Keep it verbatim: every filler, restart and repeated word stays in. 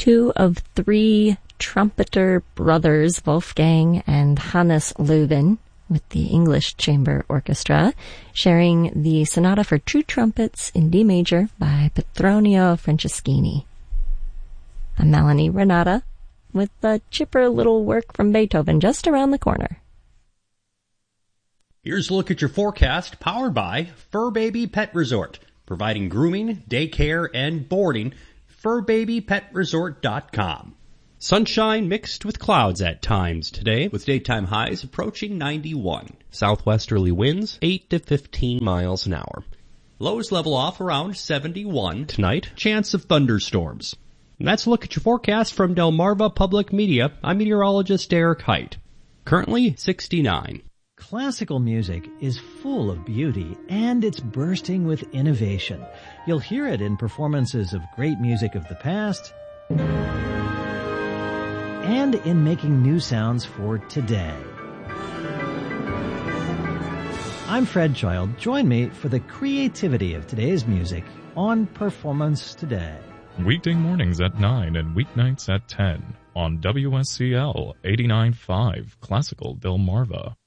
Two of three trumpeter brothers, Wolfgang and Hannes Löwen, with the English Chamber Orchestra, sharing the Sonata for Two Trumpets in D major by Petronio Franceschini. I'm Melanie Renata with a chipper little work from Beethoven just around the corner. Here's a look at your forecast, powered by Fur Baby Pet Resort, providing grooming, daycare, and boarding. fur baby pet resort dot com. Sunshine mixed with clouds at times today, With daytime highs approaching ninety-one. southwesterly winds eight to fifteen miles an hour. Lows level off around seventy-one. Tonight, Chance of thunderstorms. and that's a look at your forecast from Delmarva Public Media. I'm meteorologist Eric Height. Currently sixty-nine. Classical music is full of beauty, and it's bursting with innovation. You'll hear it in performances of great music of the past and in making new sounds for today. I'm Fred Child. Join me for the creativity of today's music on Performance Today. Weekday mornings at nine and weeknights at ten on W S C L eighty-nine point five Classical Delmarva.